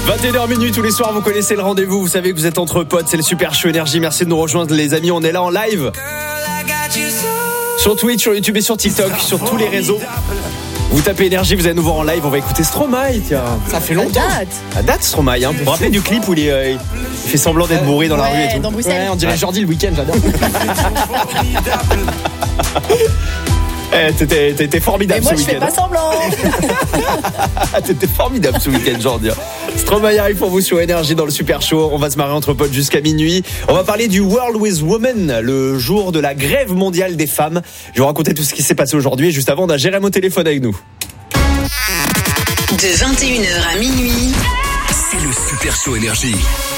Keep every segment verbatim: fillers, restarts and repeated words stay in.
vingt et une heures minuit tous les soirs, vous connaissez le rendez-vous, vous savez que vous êtes entre potes, c'est le Super Show Énergie. Merci de nous rejoindre les amis, on est là en live sur Twitch, sur YouTube et sur TikTok, sur tous les réseaux. Vous tapez Énergie, vous allez nous voir en live, on va écouter Stromae, tiens. Ça fait longtemps. À date. À date Stromae, hein. Vous vous rappelez du clip où il, est, euh, il fait semblant d'être bourré dans la ouais, rue et tout. Dans Bruxelles. Ouais, on dirait ouais. Jordi le week-end, j'adore. Eh, t'étais, t'étais formidable Et moi, ce je fais week-end. pas semblant. T'étais formidable ce week-end, Jordi. Stromae arrive pour vous sur Énergie dans le Super Show. On va se marrer entre potes jusqu'à minuit. On va parler du World with Women, le jour de la grève mondiale des femmes. Je vais vous raconter tout ce qui s'est passé aujourd'hui. Et juste avant, on a Jérém au téléphone avec nous. De vingt et une heures à minuit, c'est le Super Show Énergie.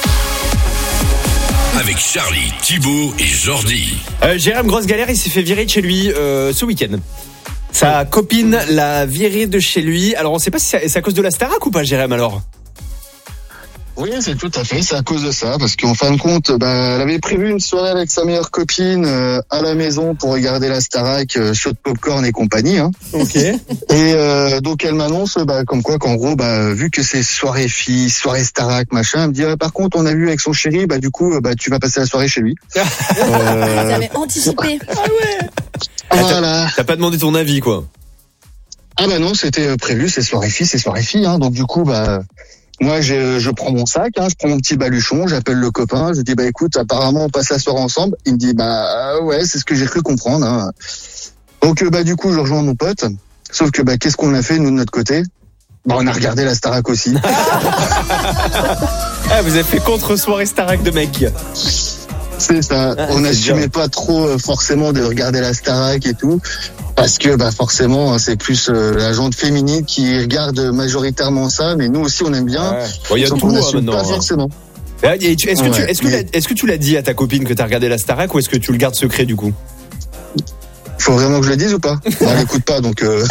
Avec Charlie, Thibaut et Jordi. Euh, Jérém, grosse galère, il s'est fait virer de chez lui euh, ce week-end. Sa copine l'a viré de chez lui. Alors on sait pas si c'est à cause de la Starac ou pas, Jérém, alors. Oui, c'est tout à fait, c'est à cause de ça, parce qu'en fin de compte, bah, elle avait prévu une soirée avec sa meilleure copine euh, à la maison pour regarder la Starac, euh, show de popcorn et compagnie. Hein. Ok. Et euh, donc elle m'annonce, bah, comme quoi, qu'en gros, bah, vu que c'est soirée fille, soirée Starac, machin, elle me dit, ah, par contre, on a vu avec son chéri, bah, du coup, bah, tu vas passer la soirée chez lui. Vous euh... avez anticipé. Ah ouais. Voilà. T'as pas demandé ton avis, quoi. Ah bah non, c'était prévu, c'est soirée fille, c'est soirée fille, hein. Donc du coup, bah. Moi, je, je prends mon sac, hein, je prends mon petit baluchon, j'appelle le copain, je dis bah écoute, apparemment on passe la soirée ensemble. Il me dit bah ouais, c'est ce que j'ai cru comprendre. Hein. Donc bah du coup, je rejoins mon pote. Sauf que bah qu'est-ce qu'on a fait nous de notre côté? Bah on a regardé la Starac aussi. Ah, vous avez fait contre soirée Starac de mec. C'est ça. Ah, on c'est n'assumait bien. pas trop euh, forcément de regarder la Starac et tout. Parce que bah forcément c'est plus euh, la gente féminine qui regarde majoritairement ça, mais nous aussi on aime bien. Ouais. Bon, y a donc tout on hein, n'assume maintenant. pas forcément. Et tu- Est-ce que, tu, Ouais, est-ce, que mais- la- est-ce que tu l'as dit à ta copine que t'as regardé la Starac ou est-ce que tu le gardes secret du coup? Faut vraiment que je le dise ou pas? Bon, elle écoute pas donc. Euh...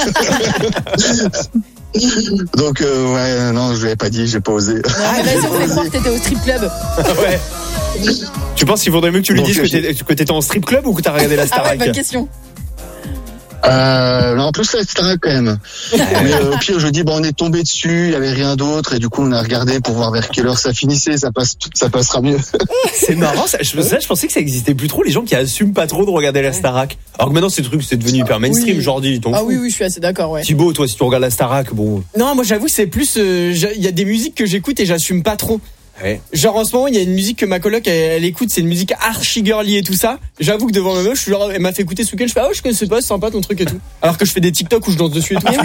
donc euh, ouais non je l'ai pas dit, j'ai pas osé. Ah, vas-y, on fait croire que t'étais au strip club. Ouais. Tu penses qu'il vaudrait mieux que tu lui Donc, dises que, j'ai- t'es, que t'étais en strip club ou que t'as regardé la Ah ouais, Starac? bonne question. Euh, non, en plus c'est Starac quand même. Mais euh, au pire je dis bon on est tombé dessus, il y avait rien d'autre et du coup on a regardé pour voir vers quelle heure ça finissait, ça passe, ça passera mieux. C'est marrant, ça, je, ça, je pensais que ça existait plus trop, les gens qui assument pas trop de regarder la Starac. Alors que maintenant ces trucs c'est devenu hyper mainstream, Oui. Jordi, t'en Ah fous. oui, oui, je suis assez d'accord, ouais. Thibaut, toi si tu regardes la Starac, bon. Non, moi j'avoue, c'est plus. Il euh, y a des musiques que j'écoute et j'assume pas trop. Ouais. Genre en ce moment, il y a une musique que ma coloc elle, elle écoute, c'est une musique archi girly et tout ça. J'avoue que devant ma meuf, je suis genre, elle m'a fait écouter ce week-end, je fais ah ouais, je connaissais pas, c'est sympa ton truc et tout. Alors que je fais des TikTok où je danse dessus et tout.